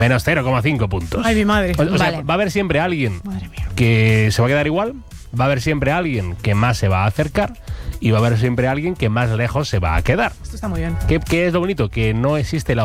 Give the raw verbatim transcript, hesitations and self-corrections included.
Menos cero coma cinco puntos. Ay, mi madre. O, o sea, Vale. va a haber siempre alguien Madre mía. que se va a quedar igual, va a haber siempre alguien que más se va a acercar y va a haber siempre alguien que más lejos se va a quedar. Esto está muy bien. ¿Qué, qué es lo bonito? Que no existe la